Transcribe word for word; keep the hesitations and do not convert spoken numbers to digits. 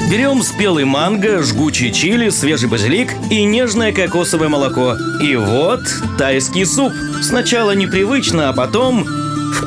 Берем спелый манго, жгучий чили, свежий базилик и нежное кокосовое молоко. И вот тайский суп. Сначала непривычно, а потом